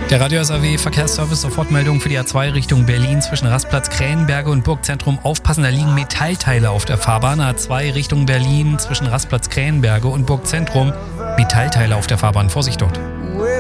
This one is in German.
Der Radio SAW Verkehrsservice, Sofortmeldung für die A2 Richtung Berlin zwischen Rastplatz Krähenberge und Burgzentrum. Aufpassen, da liegen Metallteile auf der Fahrbahn. A2 Richtung Berlin zwischen Rastplatz Krähenberge und Burgzentrum. Metallteile auf der Fahrbahn, Vorsicht dort.